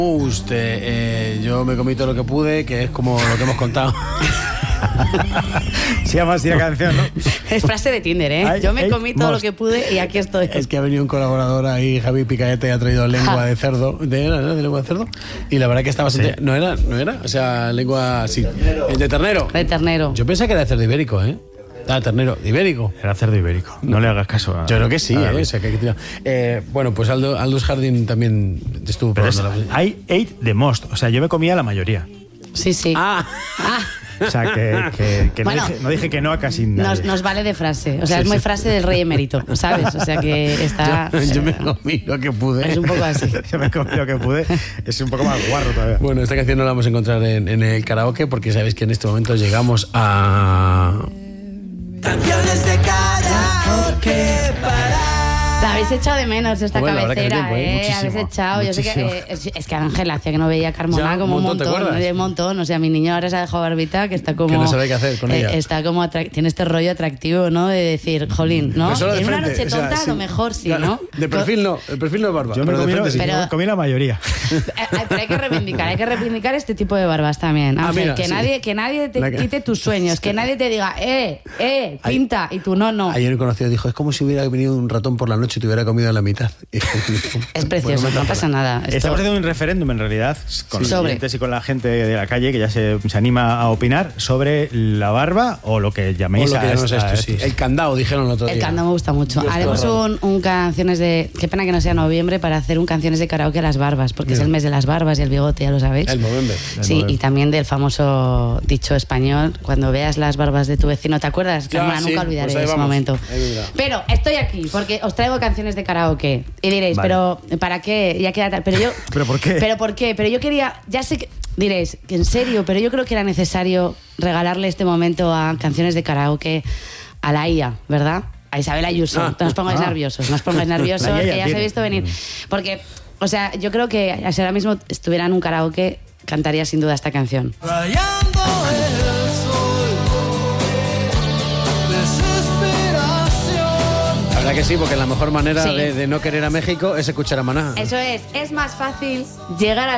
Yo me comí todo lo que pude, que es como lo que hemos contado. Se llama así la canción, ¿no? Es frase de Tinder, ¿eh? Yo me comí todo lo que pude y aquí estoy. Es que ha venido un colaborador ahí, Javi Picaete, y ha traído lengua de cerdo. ¿De lengua de cerdo? Y la verdad que estaba... Sí. ¿No era? O sea, lengua... Sí. De ternero. De ternero. Yo pensé que era de cerdo ibérico, ¿eh? Ternero ibérico. Era cerdo ibérico. No le hagas caso a... Yo creo que sí, o sea, que bueno, pues Aldous Harding también estuvo probando la... I ate the most. O sea, yo me comía la mayoría. Sí. O sea, que bueno, no dije que no a casi nadie. Nos vale de frase. O sea, es muy frase del rey emérito, ¿sabes? O sea, que está... Yo me comí lo que pude. Es un poco así. Yo me comí lo que pude. Es un poco más guarro todavía. Bueno, esta canción no la vamos a encontrar en el karaoke porque sabéis que en este momento llegamos a... Canciones de karaoke para... La habéis echado de menos esta cabecera, Muchísimo, habéis echado. Muchísimo. Yo sé que es que Ángel hacía que no veía a Carmona como un montón. O sea, mi niño ahora se ha dejado barbita, que está como... Que no sabe qué hacer con ella. Está como tiene este rollo atractivo, ¿no? De decir, jolín, ¿no? Pues en una frente, noche tonta, a lo mejor sí, ¿no? De perfil no, el perfil no es barba. Yo me comí la mayoría. Pero hay que reivindicar este tipo de barbas también. Ángel, que nadie te quite tus sueños, que nadie te diga, pinta, y tú no. Ayer un conocido dijo, es como si hubiera venido un ratón por la noche y te hubiera comido la mitad. Es precioso, no pasa nada. Estamos haciendo un referéndum en realidad con los clientes y con la gente de la calle que ya se anima a opinar sobre la barba o lo que llaméis El candado, dijeron el otro día. El candado me gusta mucho. Haremos un canciones de... Qué pena que no sea noviembre para hacer un canciones de karaoke a las barbas, porque es el mes de las barbas y el bigote, ya lo sabéis. El Movember. Sí, y también del famoso dicho español, cuando veas las barbas de tu vecino, ¿te acuerdas? Carmona, nunca olvidaré ese momento. Pero estoy aquí porque os traigo canciones de karaoke. Y diréis, pero ¿para qué? Ya queda tal. Pero yo... ¿Pero por qué? ¿Pero por qué? Pero yo quería... Ya sé que... Diréis, ¿en serio? Pero yo creo que era necesario regalarle este momento a canciones de karaoke a la IA, ¿verdad? A Isabel Ayuso. No os pongáis nerviosos, que ya se ha visto venir. Porque, o sea, yo creo que si ahora mismo estuviera en un karaoke, cantaría sin duda esta canción. La verdad que sí, porque la mejor manera de no querer a México es escuchar a Maná. Eso es más fácil llegar a